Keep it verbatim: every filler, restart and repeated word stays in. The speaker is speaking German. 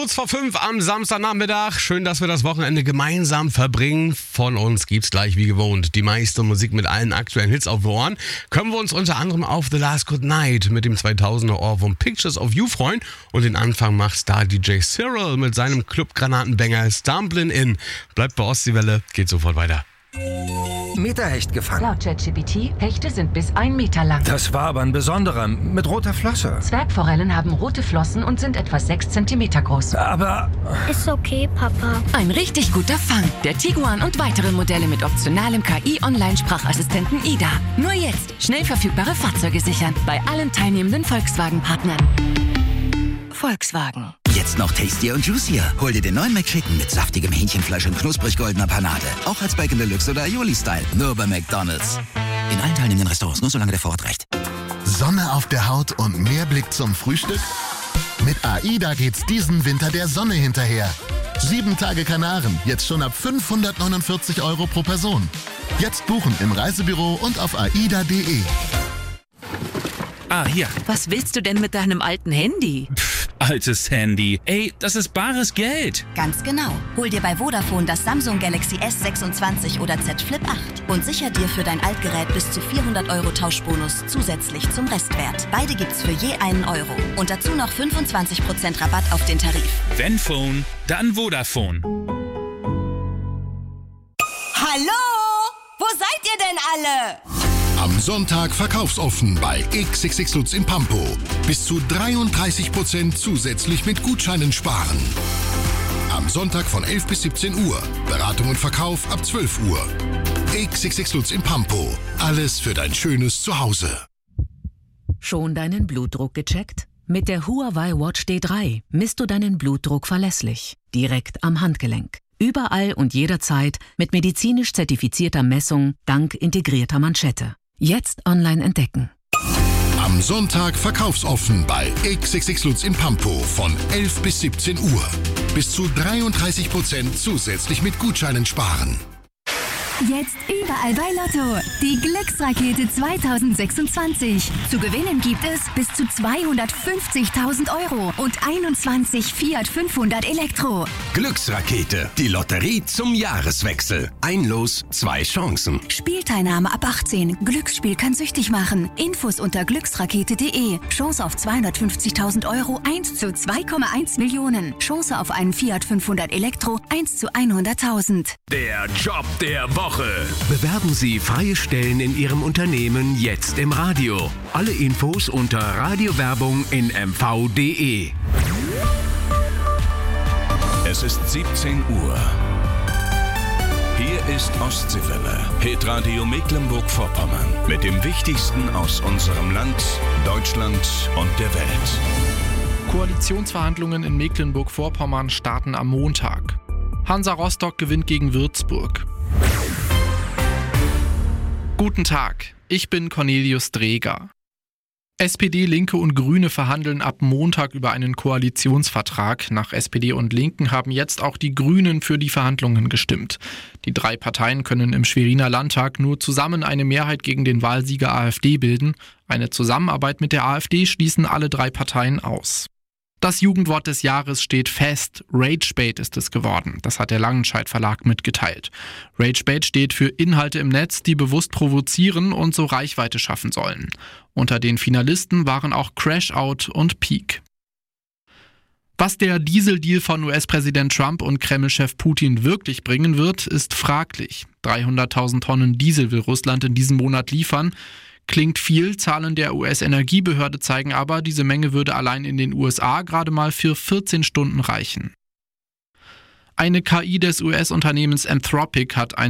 kurz vor fünf am Samstagnachmittag. Schön, dass wir das Wochenende gemeinsam verbringen. Von uns gibt's gleich wie gewohnt die meiste Musik mit allen aktuellen Hits auf die Ohren. Können wir uns unter anderem auf The Last Good Night mit dem zweitausender Ohrwurm Pictures of You freuen. Und den Anfang macht Star-D J Cyril mit seinem Club-Granatenbanger Stumblin' In. Bleibt bei Ostseewelle, geht sofort weiter. Meterhecht gefangen. Laut ChatGPT, Hechte sind bis ein Meter lang. Das war aber ein besonderer, mit roter Flosse. Zwergforellen haben rote Flossen und sind etwa sechs Zentimeter groß. Aber... Ist okay, Papa. Ein richtig guter Fang. Der Tiguan und weitere Modelle mit optionalem K I-Online-Sprachassistenten Ida. Nur jetzt schnell verfügbare Fahrzeuge sichern. Bei allen teilnehmenden Volkswagen-Partnern. Volkswagen. Jetzt noch tastier und juicier. Hol dir den neuen McChicken mit saftigem Hähnchenfleisch und knusprig goldener Panade. Auch als Bacon Deluxe oder Aioli-Style. Nur bei McDonald's. In allen teilnehmenden Restaurants, nur solange der Vorrat reicht. Sonne auf der Haut und mehr Blick zum Frühstück? Mit AIDA geht's diesen Winter der Sonne hinterher. Sieben Tage Kanaren, jetzt schon ab fünfhundertneunundvierzig Euro pro Person. Jetzt buchen im Reisebüro und auf aida punkt de. Ah, hier. Was willst du denn mit deinem alten Handy? Pff, altes Handy. Ey, das ist bares Geld. Ganz genau. Hol dir bei Vodafone das Samsung Galaxy S sechsundzwanzig oder Z Flip acht und sicher dir für dein Altgerät bis zu vierhundert Euro Tauschbonus zusätzlich zum Restwert. Beide gibt's für je einen Euro. Und dazu noch fünfundzwanzig Prozent Rabatt auf den Tarif. Wenn Phone, dann Vodafone. Hallo? Wo seid ihr denn alle? Am Sonntag verkaufsoffen bei X X X Lutz in Pampo. Bis zu dreiunddreißig Prozent zusätzlich mit Gutscheinen sparen. Am Sonntag von elf bis siebzehn Uhr. Beratung und Verkauf ab zwölf Uhr. X X X Lutz in Pampo. Alles für dein schönes Zuhause. Schon deinen Blutdruck gecheckt? Mit der Huawei Watch D drei misst du deinen Blutdruck verlässlich. Direkt am Handgelenk. Überall und jederzeit mit medizinisch zertifizierter Messung dank integrierter Manschette. Jetzt online entdecken. Am Sonntag verkaufsoffen bei X X X Lutz in Pampo von elf bis siebzehn Uhr. Bis zu dreiunddreißig Prozent zusätzlich mit Gutscheinen sparen. Jetzt überall bei Lotto. Die Glücksrakete zweitausendsechsundzwanzig. Zu gewinnen gibt es bis zu zweihundertfünfzigtausend Euro und einundzwanzig Fiat fünfhundert Elektro. Glücksrakete. Die Lotterie zum Jahreswechsel. Ein Los, zwei Chancen. Spielteilnahme ab achtzehn. Glücksspiel kann süchtig machen. Infos unter glücksrakete punkt de. Chance auf zweihundertfünfzigtausend Euro eins zu zwei Komma eins Millionen. Chance auf einen Fiat fünfhundert Elektro eins zu hunderttausend. Der Job der Woche. Bewerben Sie freie Stellen in Ihrem Unternehmen jetzt im Radio. Alle Infos unter Radiowerbung in m v punkt de. Es ist siebzehn Uhr. Hier ist Ostseewelle, Hitradio Mecklenburg-Vorpommern. Mit dem Wichtigsten aus unserem Land, Deutschland und der Welt. Koalitionsverhandlungen in Mecklenburg-Vorpommern starten am Montag. Hansa Rostock gewinnt gegen Würzburg. Guten Tag, ich bin Cornelius Dreger. S P D, Linke und Grüne verhandeln ab Montag über einen Koalitionsvertrag. Nach S P D und Linken haben jetzt auch die Grünen für die Verhandlungen gestimmt. Die drei Parteien können im Schweriner Landtag nur zusammen eine Mehrheit gegen den Wahlsieger AfD bilden. Eine Zusammenarbeit mit der AfD schließen alle drei Parteien aus. Das Jugendwort des Jahres steht fest. Ragebait ist es geworden. Das hat der Langenscheidt Verlag mitgeteilt. Ragebait steht für Inhalte im Netz, die bewusst provozieren und so Reichweite schaffen sollen. Unter den Finalisten waren auch Crashout und Peak. Was der Dieseldeal von U S-Präsident Trump und Kreml-Chef Putin wirklich bringen wird, ist fraglich. dreihunderttausend Tonnen Diesel will Russland in diesem Monat liefern. Klingt viel, Zahlen der U S-Energiebehörde zeigen aber, diese Menge würde allein in den U S A gerade mal für vierzehn Stunden reichen. Eine K I des U S-Unternehmens Anthropic hat eine